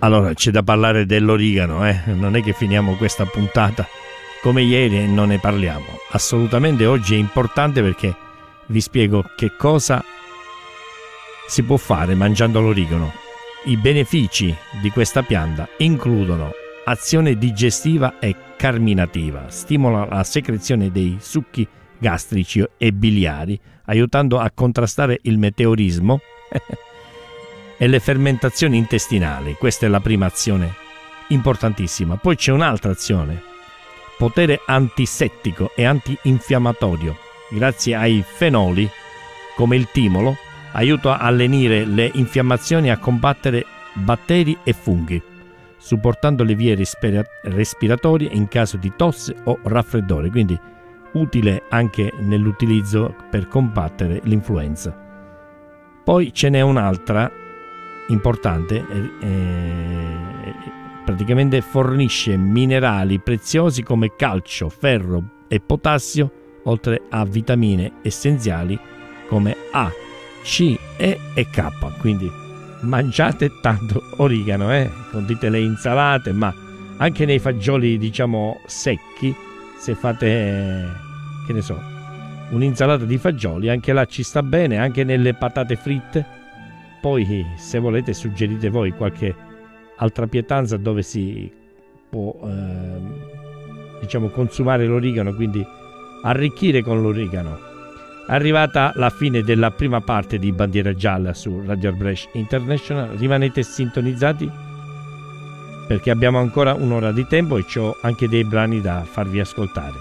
Allora, c'è da parlare dell'origano, non è che finiamo questa puntata come ieri e non ne parliamo. Assolutamente oggi è importante perché vi spiego che cosa si può fare mangiando l'origano. I benefici di questa pianta includono azione digestiva e carminativa, stimola la secrezione dei succhi gastrici e biliari, aiutando a contrastare il meteorismo e le fermentazioni intestinali. Questa è la prima azione importantissima. Poi c'è un'altra azione, potere antisettico e antinfiammatorio. Grazie ai fenoli come il timolo, aiuta a lenire le infiammazioni e a combattere batteri e funghi, supportando le vie respiratorie in caso di tosse o raffreddore, quindi utile anche nell'utilizzo per combattere l'influenza. Poi ce n'è un'altra importante, praticamente fornisce minerali preziosi come calcio, ferro e potassio, oltre a vitamine essenziali come A, C, E e K. Quindi mangiate tanto origano, condite le insalate, ma anche nei fagioli diciamo secchi, se fate, che ne so, un'insalata di fagioli, anche là ci sta bene, anche nelle patate fritte. Poi se volete suggerite voi qualche altra pietanza dove si può diciamo consumare l'origano, quindi arricchire con l'origano. Arrivata la fine della prima parte di Bandiera Gialla su Radio Art Brech International, rimanete sintonizzati perché abbiamo ancora un'ora di tempo e ho anche dei brani da farvi ascoltare.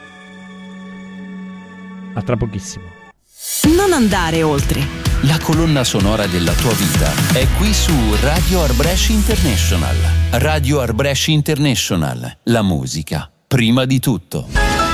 A tra pochissimo. Non andare oltre. La colonna sonora della tua vita è qui su Radio Art Brech International. Radio Art Brech International. La musica prima di tutto.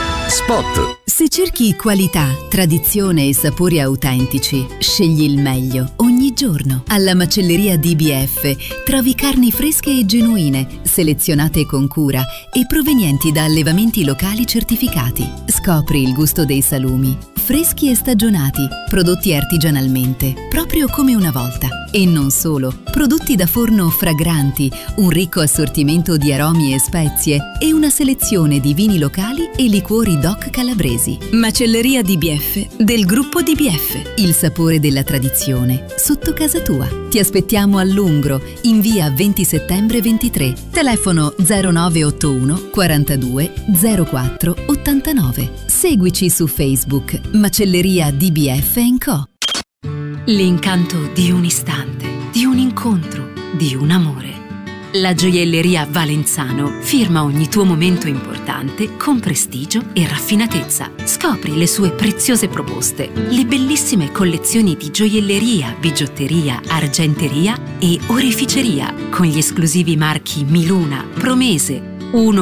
Spot. Se cerchi qualità, tradizione e sapori autentici, scegli il meglio ogni giorno. Alla macelleria DBF trovi carni fresche e genuine, selezionate con cura e provenienti da allevamenti locali certificati. Scopri il gusto dei salumi, freschi e stagionati, prodotti artigianalmente, proprio come una volta. E non solo, prodotti da forno fragranti, un ricco assortimento di aromi e spezie e una selezione di vini locali e liquori DOC calabresi. Macelleria DBF del gruppo DBF, il sapore della tradizione sotto casa tua. Ti aspettiamo a Lungro, in via 20 settembre 23, telefono 0981 42 04 89. Seguici su Facebook, Macelleria DBF & Co. L'incanto di un istante, di un incontro, di un amore. La gioielleria Valenzano firma ogni tuo momento importante con prestigio e raffinatezza. Scopri le sue preziose proposte, le bellissime collezioni di gioielleria, bigiotteria, argenteria e oreficeria con gli esclusivi marchi Miluna, Promese,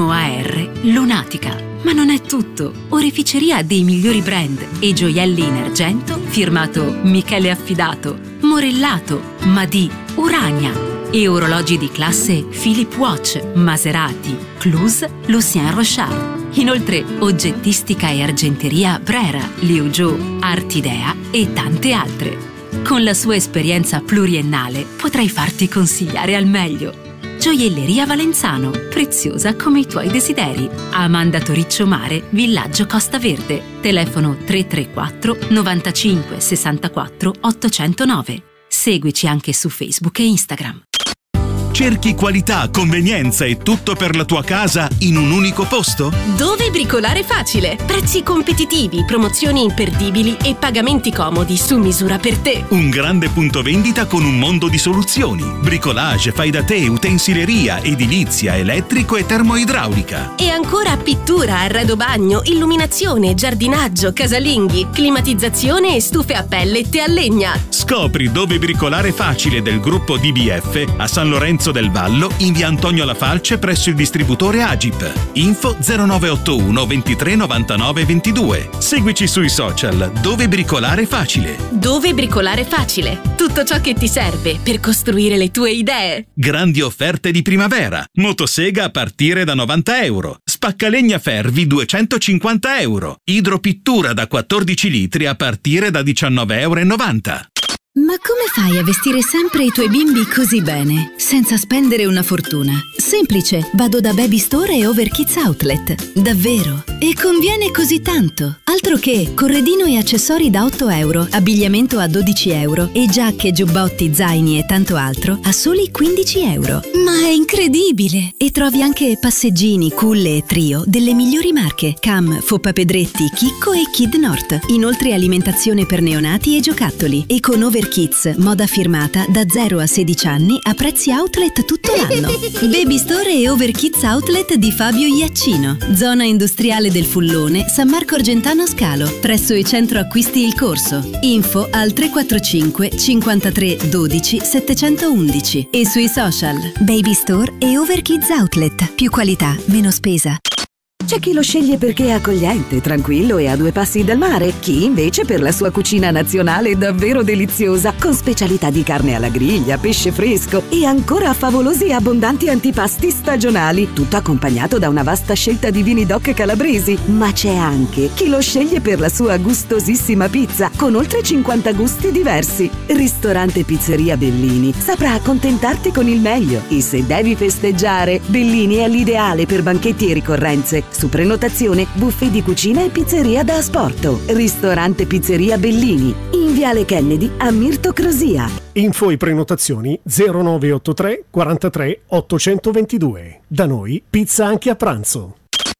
1AR, Lunatica. Ma non è tutto. Oreficeria dei migliori brand e gioielli in argento firmato Michele Affidato, Morellato, Madì, Urania. E orologi di classe Philip Watch, Maserati, Cluse, Lucien Rochard. Inoltre oggettistica e argenteria Brera, Liu Zhou, Artidea e tante altre. Con la sua esperienza pluriennale potrai farti consigliare al meglio. Gioielleria Valenzano, preziosa come i tuoi desideri. Amanda Toriccio Mare, Villaggio Costa Verde. Telefono 334 95 64 809. Seguici anche su Facebook e Instagram. Cerchi qualità, convenienza e tutto per la tua casa in un unico posto? Dove bricolare facile. Prezzi competitivi, promozioni imperdibili e pagamenti comodi su misura per te. Un grande punto vendita con un mondo di soluzioni. Bricolage, fai da te, utensileria, edilizia, elettrico e termoidraulica. E ancora pittura, arredo bagno, illuminazione, giardinaggio, casalinghi, climatizzazione e stufe a pellette a legna. Scopri Dove bricolare facile del gruppo DBF a San Lorenzo del Vallo, in via Antonio La Falce presso il distributore Agip. Info 0981 23 99 22. Seguici sui social. Dove bricolare facile. Dove bricolare facile. Tutto ciò che ti serve per costruire le tue idee. Grandi offerte di primavera. Motosega a partire da 90 euro. Spaccalegna Fervi 250 euro. Idropittura da 14 litri a partire da 19,90 euro. Ma come fai a vestire sempre i tuoi bimbi così bene, senza spendere una fortuna? Semplice, vado da Baby Store e Over Kids Outlet. Davvero? E conviene così tanto? Altro che corredino e accessori da 8 euro, abbigliamento a 12 euro e giacche, giubbotti, zaini e tanto altro a soli 15 euro. Ma è incredibile! E trovi anche passeggini, culle e trio delle migliori marche: Cam, Foppa Pedretti, Chicco e Kid North. Inoltre alimentazione per neonati e giocattoli. E con Over Kids, moda firmata da 0 a 16 anni a prezzi outlet tutto l'anno. Baby Store e Over Kids Outlet di Fabio Iaccino, zona industriale del Fullone, San Marco Argentano Scalo, presso il centro acquisti Il Corso. Info al 345 53 12 711 e sui social. Baby Store e Over Kids Outlet. Più qualità, meno spesa. C'è chi lo sceglie perché è accogliente, tranquillo e a 2 passi dal mare. Chi invece per la sua cucina nazionale davvero deliziosa, con specialità di carne alla griglia, pesce fresco e ancora favolosi e abbondanti antipasti stagionali. Tutto accompagnato da una vasta scelta di vini DOC calabresi. Ma c'è anche chi lo sceglie per la sua gustosissima pizza, con oltre 50 gusti diversi. Ristorante Pizzeria Bellini saprà accontentarti con il meglio. E se devi festeggiare, Bellini è l'ideale per banchetti e ricorrenze. Su prenotazione, buffet di cucina e pizzeria da asporto. Ristorante Pizzeria Bellini, in Viale Kennedy a Mirto Crosia. Info e prenotazioni 0983 43 822. Da noi pizza anche a pranzo.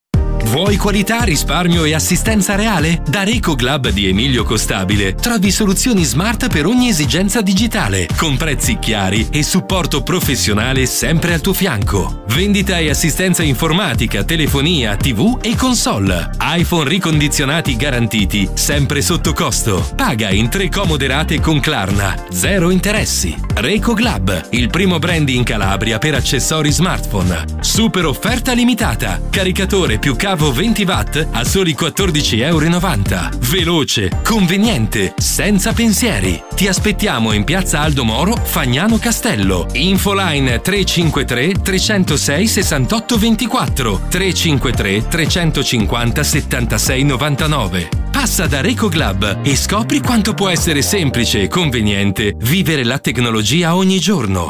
Vuoi qualità, risparmio e assistenza reale? Da Recoclub di Emilio Costabile trovi soluzioni smart per ogni esigenza digitale, con prezzi chiari e supporto professionale sempre al tuo fianco. Vendita e assistenza informatica, telefonia, TV e console. iPhone ricondizionati garantiti, sempre sotto costo. Paga in 3 comode rate con Klarna, 0 interessi. Recoclub, il primo brand in Calabria per accessori smartphone. Super offerta limitata. Caricatore più cavo 20 watt a soli 14,90 euro. Veloce, conveniente, senza pensieri. Ti aspettiamo in piazza Aldo Moro, Fagnano Castello. Infoline 353 306 68 24 353 350 76 99. Passa da Recoclub e scopri quanto può essere semplice e conveniente vivere la tecnologia ogni giorno.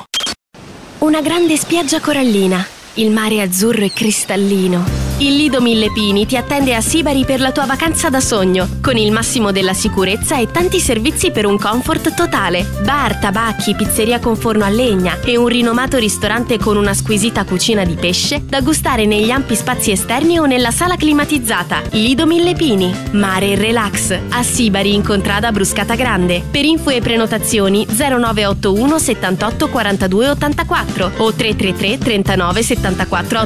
Una grande spiaggia corallina, il mare azzurro e cristallino. Il Lido Mille Pini ti attende a Sibari per la tua vacanza da sogno, con il massimo della sicurezza e tanti servizi per un comfort totale. Bar, tabacchi, pizzeria con forno a legna e un rinomato ristorante con una squisita cucina di pesce da gustare negli ampi spazi esterni o nella sala climatizzata. Lido Mille Pini, mare e relax, a Sibari in contrada Bruscata Grande. Per info e prenotazioni 0981 78 42 84 o 333 39 74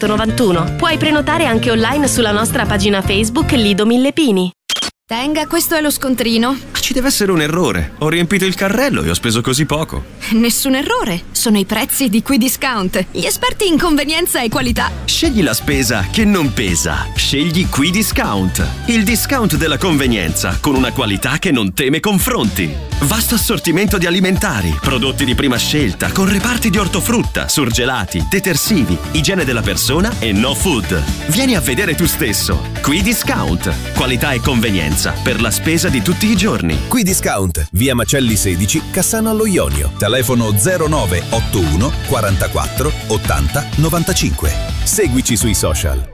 891. Puoi prenotare anche online sulla nostra pagina Facebook Lido Mille Pini. Tenga, questo è lo scontrino. Ci deve essere un errore. Ho riempito il carrello e ho speso così poco. Nessun errore. Sono i prezzi di Quidiscount. Gli esperti in convenienza e qualità. Scegli la spesa che non pesa. Scegli Quidiscount. Il discount della convenienza con una qualità che non teme confronti. Vasto assortimento di alimentari, prodotti di prima scelta, con reparti di ortofrutta, surgelati, detersivi, igiene della persona e no food. Vieni a vedere tu stesso. Quidiscount. Qualità e convenienza per la spesa di tutti i giorni. Quidiscount, via Macelli 16, Cassano allo Ionio. Telefono 0981 44 80 95. Seguici sui social.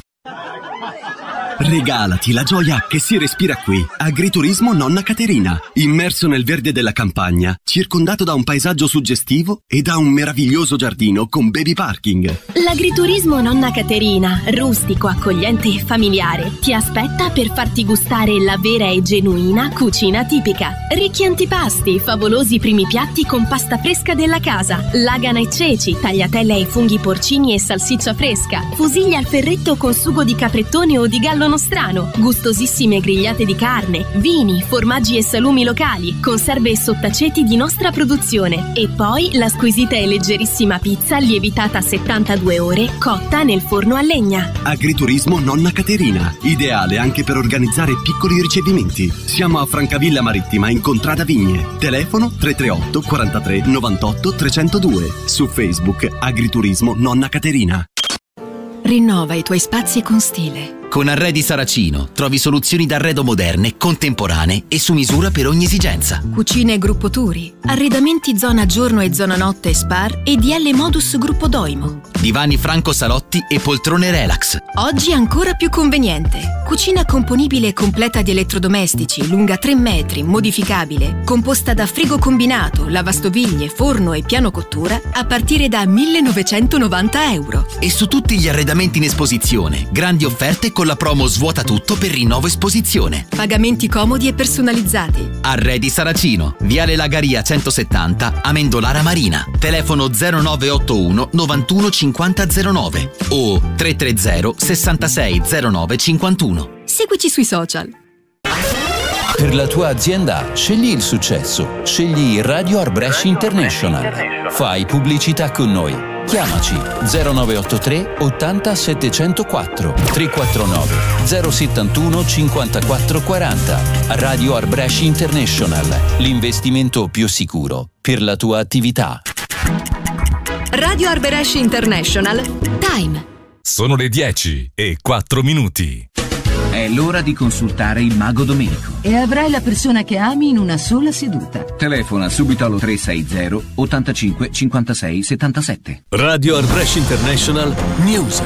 Regalati la gioia che si respira qui. Agriturismo Nonna Caterina. Immerso nel verde della campagna, circondato da un paesaggio suggestivo e da un meraviglioso giardino con baby parking. L'agriturismo Nonna Caterina, rustico, accogliente e familiare, ti aspetta per farti gustare la vera e genuina cucina tipica. Ricchi antipasti, favolosi primi piatti con pasta fresca della casa, lagana e ceci, tagliatelle ai funghi porcini e salsiccia fresca, fusiglie al ferretto con sugo di caprettone o di gallo nostrano, gustosissime grigliate di carne, vini, formaggi e salumi locali, conserve e sottaceti di nostra produzione e poi la squisita e leggerissima pizza lievitata a 72 ore cotta nel forno a legna. Agriturismo Nonna Caterina, ideale anche per organizzare piccoli ricevimenti. Siamo a Francavilla Marittima in Contrada Vigne. Telefono 338 43 98 302. Su Facebook Agriturismo Nonna Caterina. Rinnova i tuoi spazi con stile. Con Arredi Saracino trovi soluzioni d'arredo moderne, contemporanee e su misura per ogni esigenza. Cucine Gruppo Turi, arredamenti zona giorno e zona notte Spar e DL Modus Gruppo Doimo. Divani Franco Salotti e poltrone relax. Oggi ancora più conveniente. Cucina componibile e completa di elettrodomestici, lunga 3 metri, modificabile, composta da frigo combinato, lavastoviglie, forno e piano cottura a partire da 1.990 euro. E su tutti gli arredamenti in esposizione, grandi offerte con la promo Svuota tutto per rinnovo esposizione. Pagamenti comodi e personalizzati. Arredi Saracino, Viale Lagaria 170, Amendolara Marina. Telefono 0981 91 50 09 o 330 66 09 51. Seguici sui social. Per la tua azienda, scegli il successo. Scegli Radio Art Brescia International. Fai pubblicità con noi. Chiamaci 0983 80 704 349 071 54 40. Radio Art Brescia International. L'investimento più sicuro per la tua attività. Radio Art Brescia International. Time. Sono le 10:04. È l'ora di consultare il Mago Domenico. E avrai la persona che ami in una sola seduta. Telefona subito allo 360 85 56 77. Radio Art Brescia International News.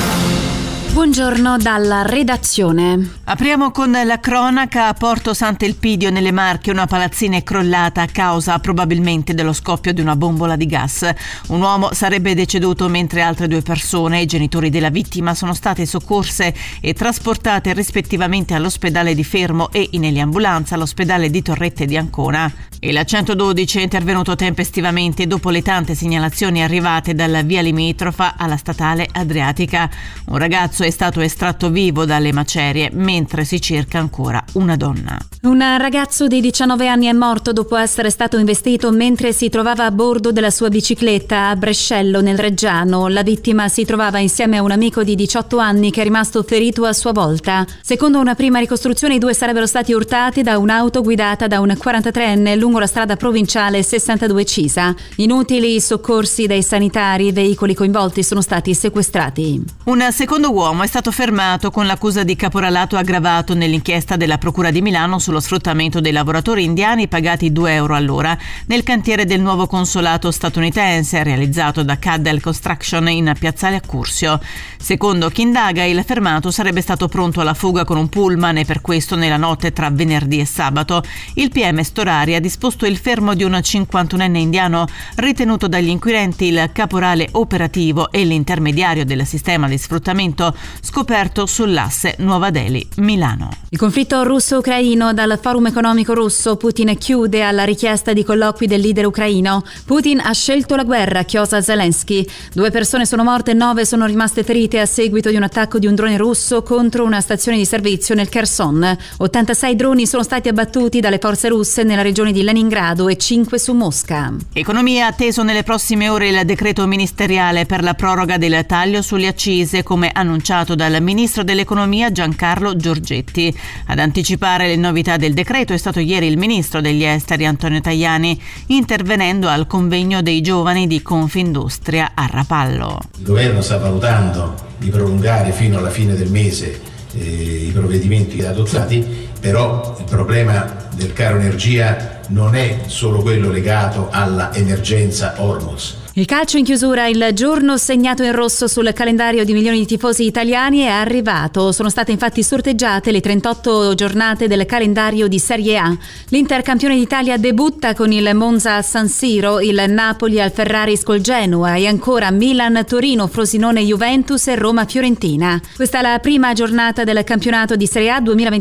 Buongiorno dalla redazione. Apriamo con la cronaca. A Porto Sant'Elpidio nelle Marche una palazzina è crollata a causa probabilmente dello scoppio di una bombola di gas. Un uomo sarebbe deceduto mentre altre 2 persone, i genitori della vittima, sono state soccorse e trasportate rispettivamente all'ospedale di Fermo e in eliambulanza all'ospedale di Torrette di Ancona. Il 112 è intervenuto tempestivamente dopo le tante segnalazioni arrivate dalla via limitrofa alla statale Adriatica. Un ragazzo è stato estratto vivo dalle macerie, mentre si cerca ancora una donna. Un ragazzo di 19 anni è morto dopo essere stato investito mentre si trovava a bordo della sua bicicletta a Brescello, nel Reggiano. La vittima si trovava insieme a un amico di 18 anni che è rimasto ferito a sua volta. Secondo una prima ricostruzione, i 2 sarebbero stati urtati da un'auto guidata da un 43enne lungo la strada provinciale 62 Cisa. Inutili i soccorsi dei sanitari, i veicoli coinvolti sono stati sequestrati. Un secondo uomo è stato fermato con l'accusa di caporalato aggravato nell'inchiesta della Procura di Milano sullo sfruttamento dei lavoratori indiani pagati €2 all'ora nel cantiere del nuovo consolato statunitense realizzato da Caddell Construction in piazzale Accursio. Secondo chi indaga, il fermato sarebbe stato pronto alla fuga con un pullman e per questo nella notte tra venerdì e sabato il PM Storari ha disposto il fermo di un 51enne indiano ritenuto dagli inquirenti il caporale operativo e l'intermediario del sistema di sfruttamento scoperto sull'asse Nuova Delhi-Milano. Il conflitto russo-ucraino. Dal Forum economico russo, Putin chiude alla richiesta di colloqui del leader ucraino. Putin ha scelto la guerra, chiosa Zelensky. 2 persone sono morte e 9 sono rimaste ferite a seguito di un attacco di un drone russo contro una stazione di servizio nel Kherson. 86 droni sono stati abbattuti dalle forze russe nella regione di Leningrado e 5 su Mosca. Economia. Atteso nelle prossime ore il decreto ministeriale per la proroga del taglio sulle accise, come annunciato dal ministro dell'economia Giancarlo Giorgetti. Ad anticipare le novità del decreto è stato ieri il ministro degli esteri Antonio Tajani, intervenendo al convegno dei giovani di Confindustria a Rapallo. Il governo sta valutando di prolungare fino alla fine del mese i provvedimenti adottati, però il problema del caro energia non è solo quello legato alla emergenza Hormuz. Il calcio in chiusura. Il giorno segnato in rosso sul calendario di milioni di tifosi italiani è arrivato. Sono state infatti sorteggiate le 38 giornate del calendario di Serie A. L'Inter, campione d'Italia, debutta con il Monza a San Siro, il Napoli al Ferraris col Genoa e ancora Milan, Torino, Frosinone, Juventus e Roma, Fiorentina. Questa è la prima giornata del campionato di Serie A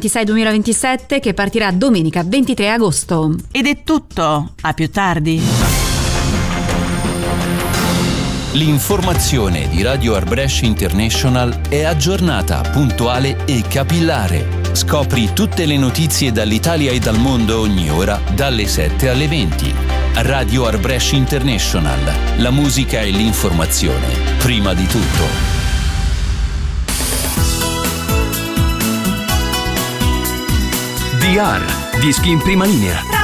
2026-2027 che partirà domenica 23 agosto. Ed è tutto. A più tardi. L'informazione di Radio Art Brescia International è aggiornata, puntuale e capillare. Scopri tutte le notizie dall'Italia e dal mondo ogni ora, dalle 7 alle 20. Radio Art Brescia International. La musica e l'informazione, prima di tutto. DR, dischi in prima linea.